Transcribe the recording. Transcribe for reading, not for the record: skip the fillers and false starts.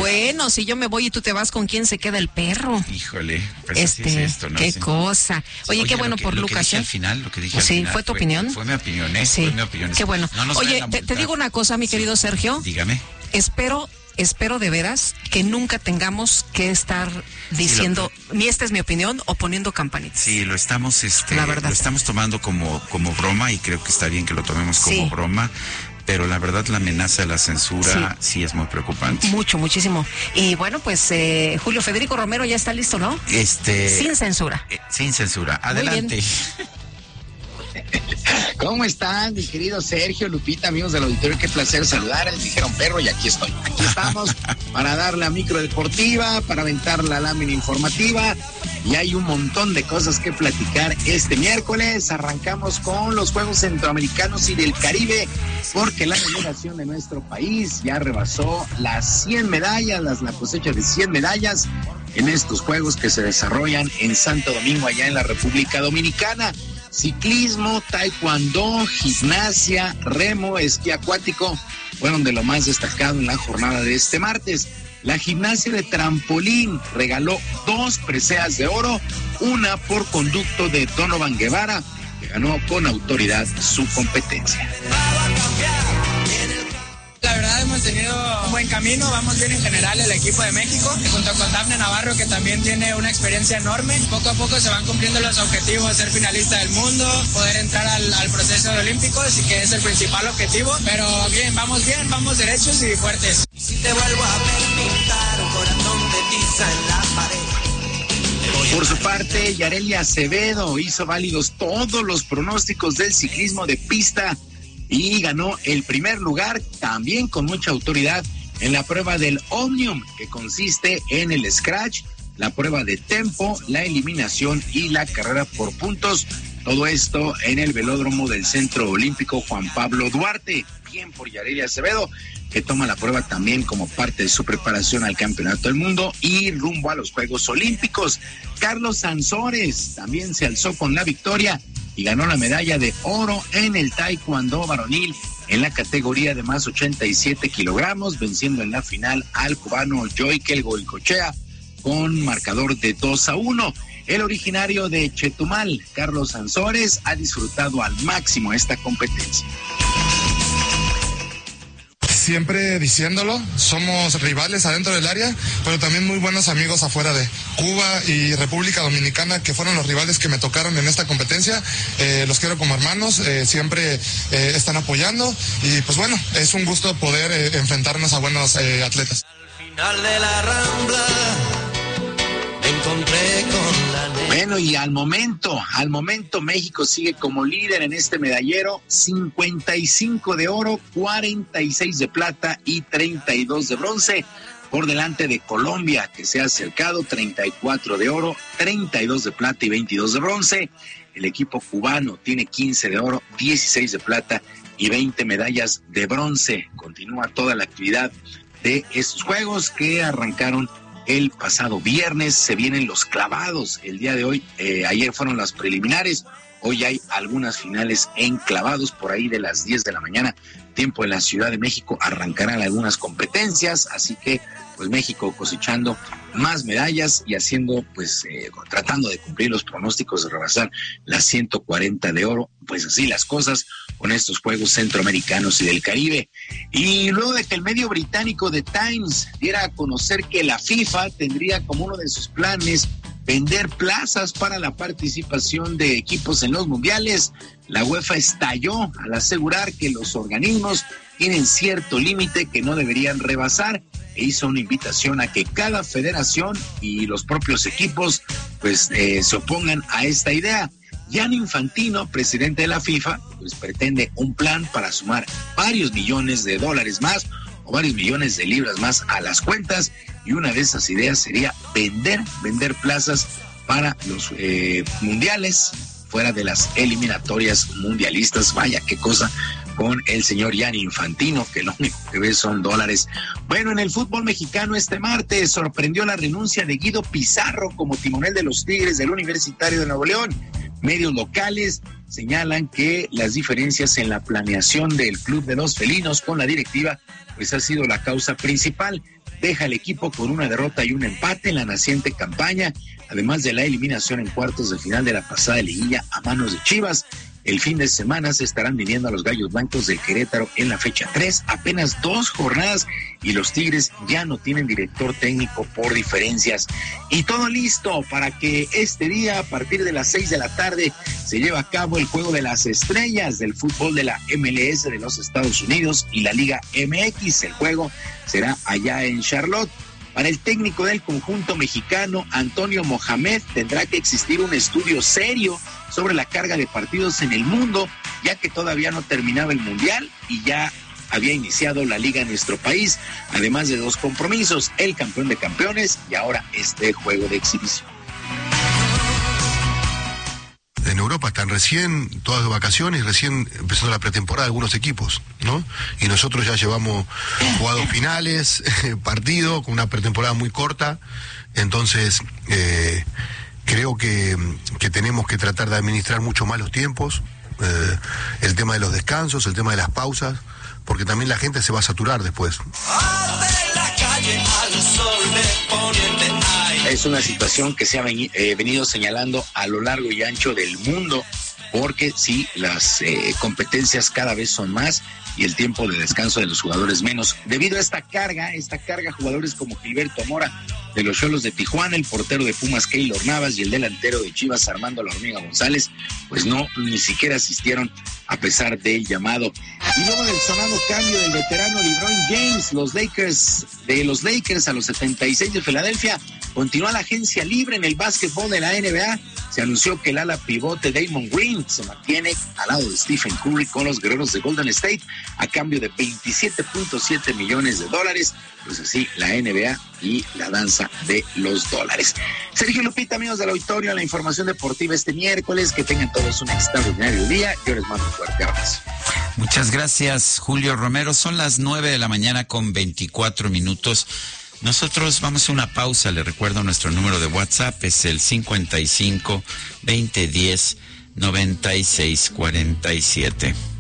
Bueno, si yo me voy y tú te vas, ¿con quién se queda el perro? Híjole, pues así es esto, ¿no? Qué Sí. cosa. Oye, qué bueno por Lucas. Lo que dije al final, sí, ¿fue tu opinión? Fue mi opinión, Sí. Fue mi opinión. Qué bueno. No Oye, te digo una cosa, mi querido Sergio. Dígame. Espero de veras que nunca tengamos que estar diciendo, ni esta es mi opinión, o poniendo campanitas. Sí, lo estamos, la verdad. Lo estamos tomando como broma, y creo que está bien que lo tomemos como broma. Pero la verdad, la amenaza de la censura sí es muy preocupante. Muchísimo. Y bueno, pues Julio Federico Romero ya está listo, ¿no? Sin censura. Sin censura. Adelante. ¿Cómo están, mi querido Sergio, Lupita, amigos del auditorio? Qué placer saludarles. Dijeron perro y aquí estoy. Aquí estamos para dar la micro deportiva, para aventar la lámina informativa. Y hay un montón de cosas que platicar este miércoles. Arrancamos con los Juegos Centroamericanos y del Caribe, porque la delegación de nuestro país ya rebasó las 100 medallas, la cosecha de 100 medallas en estos Juegos que se desarrollan en Santo Domingo, allá en la República Dominicana. Ciclismo, taekwondo, gimnasia, remo, esquí acuático fueron de lo más destacado en la jornada de este martes. La gimnasia de trampolín regaló 2 preseas de oro, una por conducto de Donovan Guevara, que ganó con autoridad su competencia. La verdad hemos tenido un buen camino, vamos bien en general el equipo de México, junto con Dafne Navarro, que también tiene una experiencia enorme. Poco a poco se van cumpliendo los objetivos, ser finalista del mundo, poder entrar al proceso de olímpicos, y que es el principal objetivo. Pero bien, vamos derechos y fuertes. Si te vuelvo a ver pintar un corazón de tiza en la pared. Por su parte, Yareli Acevedo hizo válidos todos los pronósticos del ciclismo de pista y ganó el primer lugar, también con mucha autoridad, en la prueba del Omnium, que consiste en el scratch, la prueba de tempo, la eliminación y la carrera por puntos. Todo esto en el velódromo del Centro Olímpico Juan Pablo Duarte. Bien por Yareli Acevedo, que toma la prueba también como parte de su preparación al Campeonato del Mundo y rumbo a los Juegos Olímpicos. Carlos Sansores también se alzó con la victoria y ganó la medalla de oro en el taekwondo varonil en la categoría de más 87 kilogramos, venciendo en la final al cubano Joikel Goicochea con marcador de 2-1. El originario de Chetumal, Carlos Sansores, ha disfrutado al máximo esta competencia. Siempre diciéndolo, somos rivales adentro del área, pero también muy buenos amigos afuera de Cuba y República Dominicana, que fueron los rivales que me tocaron en esta competencia. Los quiero como hermanos, siempre están apoyando, y pues bueno, es un gusto poder enfrentarnos a buenos atletas. Al final de la Rambla me encontré con la negra. Bueno, y al momento México sigue como líder en este medallero, 55 de oro, 46 de plata y 32 de bronce, por delante de Colombia, que se ha acercado, 34 de oro, 32 de plata y 22 de bronce. El equipo cubano tiene 15 de oro, 16 de plata y 20 medallas de bronce. Continúa toda la actividad de estos Juegos que arrancaron el pasado viernes. Se vienen los clavados el día de hoy. Ayer fueron las preliminares. Hoy hay algunas finales en clavados por ahí de las 10 de la mañana, tiempo en la Ciudad de México. Arrancarán algunas competencias, así que pues México cosechando más medallas y haciendo tratando de cumplir los pronósticos de rebasar las 140 de oro. Pues así las cosas con estos Juegos Centroamericanos y del Caribe. Y luego de que el medio británico The Times diera a conocer que la FIFA tendría como uno de sus planes vender plazas para la participación de equipos en los mundiales, la UEFA estalló al asegurar que los organismos tienen cierto límite que no deberían rebasar, e hizo una invitación a que cada federación y los propios equipos se opongan a esta idea. Gianni Infantino, presidente de la FIFA, pretende un plan para sumar varios millones de dólares más o varios millones de libras más a las cuentas, y una de esas ideas sería vender plazas para los mundiales fuera de las eliminatorias mundialistas. Vaya qué cosa con el señor Gianni Infantino, que lo único que ve son dólares. Bueno, en el fútbol mexicano este martes sorprendió la renuncia de Guido Pizarro como timonel de los Tigres del Universitario de Nuevo León. Medios locales señalan que las diferencias en la planeación del club de los felinos con la directiva ha sido la causa principal. deja al equipo con una derrota y un empate en la naciente campaña, además de la eliminación en cuartos de final de la pasada liguilla a manos de Chivas. El fin de semana se estarán midiendo a los Gallos Blancos del Querétaro en la fecha 3, apenas 2 jornadas, y los Tigres ya no tienen director técnico por diferencias. Y todo listo para que este día, a partir de las 6 de la tarde, se lleve a cabo el Juego de las Estrellas del fútbol de la MLS de los Estados Unidos y la Liga MX. El juego será allá en Charlotte. Para el técnico del conjunto mexicano, Antonio Mohamed, tendrá que existir un estudio serio sobre la carga de partidos en el mundo, ya que todavía no terminaba el Mundial y ya había iniciado la liga en nuestro país, además de 2 compromisos, el campeón de campeones y ahora este juego de exhibición. En Europa están recién, todas de vacaciones, recién empezando la pretemporada de algunos equipos, ¿no? Y nosotros ya llevamos jugados finales, partido, con una pretemporada muy corta, entonces creo que tenemos que tratar de administrar mucho más los tiempos, el tema de los descansos, el tema de las pausas, porque también la gente se va a saturar después. Es una situación que se ha venido señalando a lo largo y ancho del mundo, porque sí, las competencias cada vez son más y el tiempo de descanso de los jugadores menos. Debido a esta carga, jugadores como Gilberto Mora de los Xolos de Tijuana, el portero de Pumas Keylor Navas y el delantero de Chivas Armando La Hormiga González, pues ni siquiera asistieron a pesar del llamado. Y luego del sonado cambio del veterano LeBron James, los Lakers a los 76 de Filadelfia, continúa la agencia libre en el básquetbol de la NBA. Se anunció que el ala pivote Draymond Green se mantiene al lado de Stephen Curry con los Guerreros de Golden State a cambio de $27.7 millones. Pues así la NBA y la danza de los dólares. Sergio Lupita, amigos del auditorio, la información deportiva este miércoles. Que tengan todos un extraordinario día. Yo les mando un fuerte abrazo. Muchas gracias, Julio Romero. Son las 9:24 a.m. Nosotros vamos a una pausa. Le recuerdo nuestro número de WhatsApp es el 55 2010 9647.